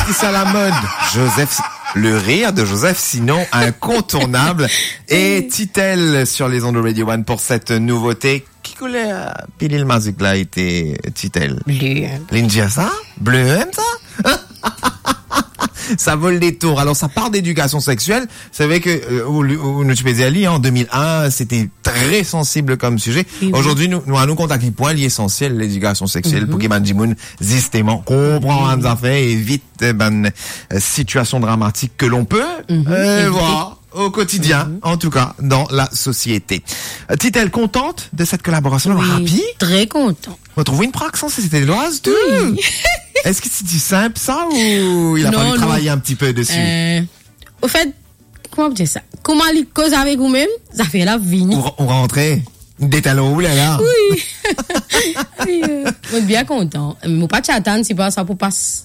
qui c'est à la mode? Le rire de Joseph, sinon incontournable. Et Titel sur les ondes de Radio One pour cette nouveauté. Qui coulait à Pilil Mazik là était Titel? Bleu. L'india ça? Bleu, ça? Ça vole des tours. Alors, ça part d'éducation sexuelle. C'est vrai que, tu peux dire, en 2001, c'était très sensible comme sujet. Oui. Aujourd'hui, nous allons contacter point l'essentiel, l'éducation sexuelle, pour que Manjimoun, justement, comprend les affaires et évite, situation dramatique que l'on peut, voir au quotidien, en tout cas, dans la société. Titel, contente de cette collaboration? Rapide? Très content. On trouve une praxe, c'était l'oise, tout. Oui. Est-ce que c'est simple, ça, ou il a fallu travailler un petit peu dessus? Au fait, comment dire ça? Comment les causes avec vous-même, ça fait la vie. On rentrait. Des talons, là. Oui. Je suis bien content. Mais pas t'attendre, c'est pas ça pour passer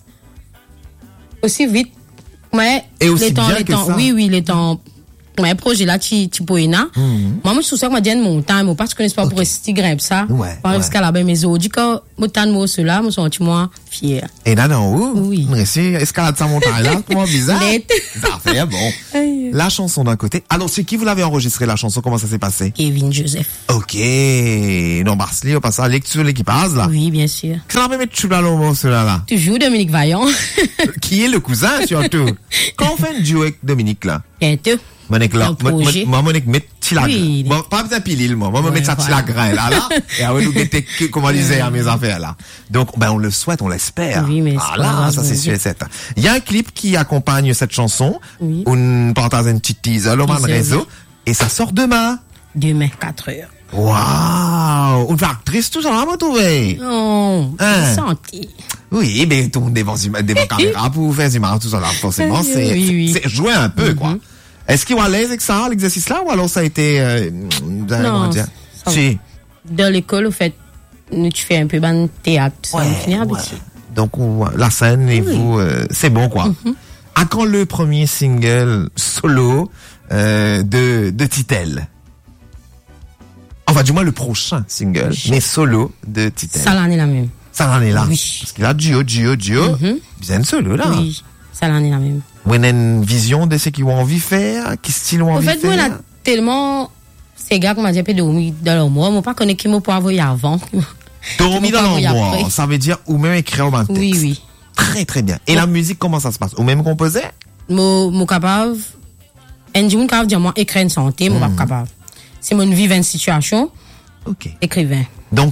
aussi vite. Mais et aussi les temps, bien que ça. Oui, les temps. Mais projet là, tu poena. Moi, je suis sûr que moi, j'ai mon temps, mais parce que je ne sais pas pour rester grimpe ça. Ouais. Parce qu'à la base, mes autres, quand mon temps de moi, cela, je suis moi fier. Et là, non, oui. Escalade ça montagne là, comment bizarre. Parfait, bon. La chanson d'un côté. Alors, c'est qui vous l'avez enregistré, la chanson? Comment ça s'est passé? Kevin Joseph. Ok. Non, Barsli, on passe à lecture, l'équipage, là. Oui, bien sûr. Qu'est-ce qu'on va mettre sur là? Toujours Dominique Vaillant. Qui est le cousin, surtout? Quand on fait un duo avec Dominique, là? Bientôt. Monique là, moi Monique met Tilagrin. Oui, bon, pas besoin pilil moi me mettre ça Tilagrin là et après nous mettez comment disait à mes affaires là. Donc on le souhaite, on l'espère. Oui, mais là, ça c'est sûr et certain. Il y a un clip qui accompagne cette chanson. Oui. On partage un petit teaser le réseau et ça sort demain. Demain 4h. Waouh, une actrice tout ça là m'a trouvé. Non, santé. Oui, mais tout devant caméra pour faire du tout ça là forcément c'est jouer un peu quoi. Est-ce qu'il est à l'aise avec ça, l'exercice là, ou alors ça a été, non, si. Dans l'école, au fait, tu fais un peu de théâtre, ça me finit habitué. Donc, la scène et vous, c'est bon, quoi. À quand le premier single solo, de Titel? Enfin, du moins, le prochain single, mais solo de Titel. Ça l'en est la même. Ça l'en est là. Oui. Parce qu'il a duo. Bien solo, là. Oui. Ça l'en est la même. Vous avez une vision de ce qu'ils ont envie de faire? Quel style ont envie de faire? En fait, moi, tellement, ces gars qui m'ont dit un peu dormi dans leur mois, moi, pas connaître qui m'ont pas envoyé avant. Dormi dans leur mois, ça veut dire ou même écrire au texte. Oui. Très, très bien. Et la musique, comment ça se passe? Ou même composer? Moi, capable, un jour, capable de dire, moi, écrire une santé, moi, pas capable. C'est mon vivre une situation. Ok. Écrivain. Donc,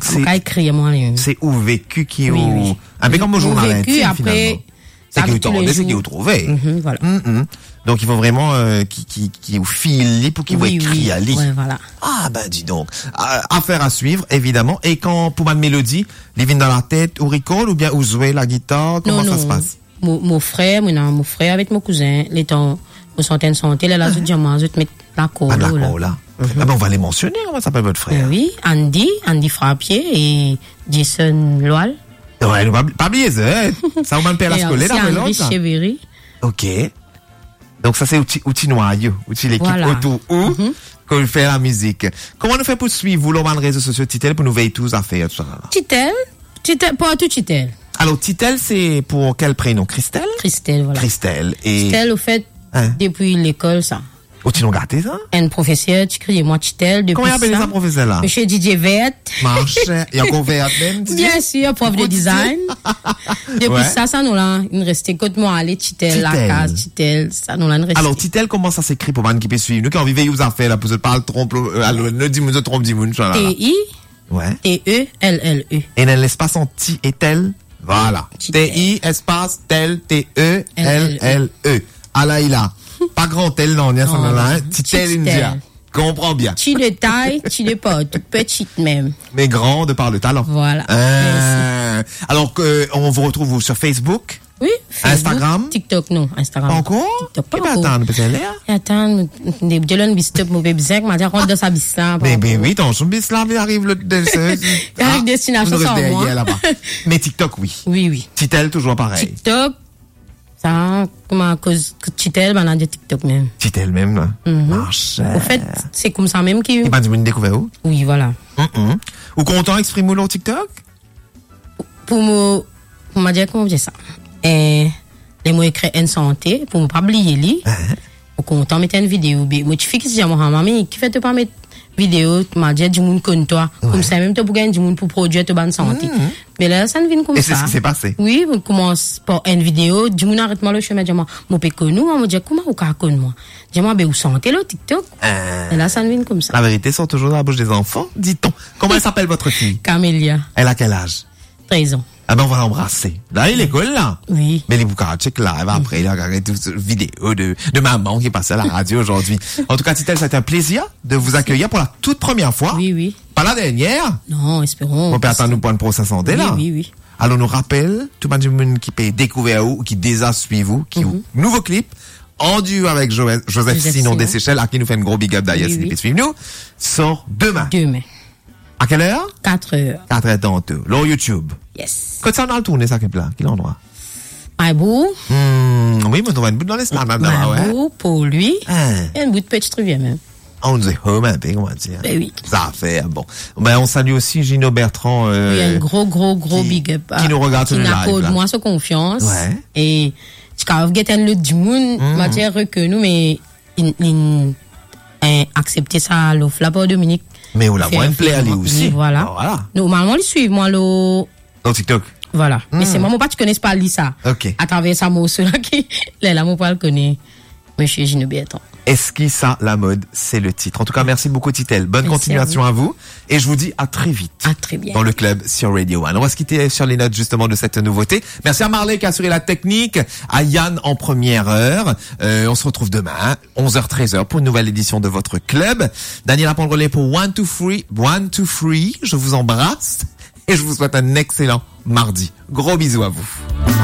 c'est ou vécu qui est ou, un peu comme au journal intime, après, c'est qui vous trouvez. Voilà. Donc, il faut vraiment, qui vous file pour qu'il vous écrit à lui. Ouais, voilà. Ah, dis donc. Affaire à suivre, évidemment. Et quand, pour ma mélodie, les vient dans la tête, ou recall, ou bien, ou jouer la guitare, comment ça se passe? Mon frère avec mon cousin, les temps, mon santé, là, je te mets la colle, là. On va les mentionner, comment s'appelle votre frère? Oui, Andy Frappier et Jason Loal. Ouais, pas oublier ça, ça va me faire la scolaire, là, Henri Cheveri. Ok. Donc, ça, c'est outil noyau, outil l'équipe autour, qu'on fait la musique. Comment nous fait pour suivre, vous, les réseaux sociaux Titel, pour nous veiller tous à faire, tout ça? Titel, pour tout Titel. Alors, Titel, c'est pour quel prénom? Christelle, voilà. Christelle, au fait, depuis l'école, ça. Oh, tu l'as gâté, ça? Un professeur, tu cries, moi, Titel, depuis ça. Comment il appelle ça, professeur, là? Monsieur Didier Vert. Marche. Il y a encore Vert, même, Bien sûr, prof de design. Depuis ça nous l'a, il restait côté moi, aller, Titel, la case, Titel, ça nous l'a resté. Alors, Titel, comment ça s'écrit pour man qui peut suivre? Nous, qui on vivait, vous affaires, là, pour se parler, trompe, ne dis-moi, trompe, dis-moi, là. T-I. Ouais. T-E-L-L-E. Et dans l'espace en ti et tel. Voilà. T-I, espace, tel, T-E-L-L-E. Alaïla. Pas grand tel, non, on y a ça, là, Titel India. Comprends bien. Tu le taille, tu le pas, tout petite même. Mais grande par le talent. Voilà. Alors, on vous retrouve sur Facebook? Oui. Facebook, Instagram? TikTok, non. Instagram. Encore? TikTok, pas encore. Attends, des jeunes bistop, mauvais bisec, m'a dit, rentre dans sa bisla. Mais oui, ton son bisla, il arrive le, avec destination sans moi. Mais TikTok, oui. Oui. Titel, toujours pareil. TikTok. Ça, comment à cause que Titel, on a dit TikTok même. Titel même, là. Au fait, c'est comme ça même qui. Et pas du monde découvert où? Oui, voilà. Ou content exprime le TikTok? Pour me dire comment dire ça. Les mots écrits en santé, pour ne pas oublier lui. Au content, mettre une vidéo. Moi, tu fais que si j'ai mon maman, qui fait te pas mettre vidéo, m'a dit, du monde comme toi. Comme ça, même, tu peux gagner du monde pour produire ta bonne santé. Mais là, ça ne vient comme ça. Et c'est ce qui s'est passé. Oui, on commence par une vidéo, du monde arrête moi le chemin, dis-moi, mon péco nous, on me dit, comment vous connaissez moi? Dis-moi, ben, où santé le TikTok? Et là, ça ne vient comme ça. La vérité sort toujours dans la bouche des enfants, dit-on. Comment elle s'appelle votre fille? Camélia. Elle a quel âge? 13 ans. Ah ben, on va l'embrasser. Là, il est l'école, là. Oui. Mais les bouquins, check live, après, il a regardé toute cette vidéo de maman qui est passée à la radio aujourd'hui. En tout cas, Titel, ça a été un plaisir de vous accueillir pour la toute première fois. Oui, oui. Pas la dernière. Non, espérons. On peut attendre nous pour une procès santé, là. Oui, oui. Alors, nous rappelle, tout le monde qui peut découvrir vous, qui déjà suit vous, qui nouveau clip, en duo avec Joseph Sinon des Seychelles, à qui nous fait une gros big up d'ailleurs, s'il peut suivre nous, sort demain. Demain. À quelle heure? 4 heures. 4 heures tantôt. Là, YouTube. Yes. Quand ça, on a le tourné, ça, là? Quel endroit? Maïbou. Oui, mais on va une bout dans l'espace, maintenant, ouais. Maïbou, pour lui. Et un bout de petit rivière, même. On dit home, un peu, on va dire. Ben oui. Ça fait, bon. Ben, on salue aussi Gino Bertrand, Oui, un gros big up. Qui nous regarde sur le live, Qui n'accorde là. moi sa confiance. Ouais. Et, tu peux get le du monde, matière que nous, mais, il accepté ça, l'offre là, pour Dominique. Mais on la voit une plaît aller aussi. Voilà. Oh, voilà. Normalement, ils suivent, moi, Dans TikTok. Voilà. Mais c'est moi, mon pas, tu connais pas Lisa. Ok. À travers ça, moi, ceux-là qui, là, mon pas le connaît. Monsieur Gino Bertrand. Esquissa la mode, c'est le titre. En tout cas, merci beaucoup, Titel. Bonne Merci continuation à vous. Et je vous dis à très vite. À très bien. Dans le club sur Radio One. On va se quitter sur les notes, justement, de cette nouveauté. Merci à Marley qui a assuré la technique, à Yann en première heure. On se retrouve demain, 11h, 13h, pour une nouvelle édition de votre club. Daniel prend le relais pour 1, 2, 3. Je vous embrasse et je vous souhaite un excellent mardi. Gros bisous à vous.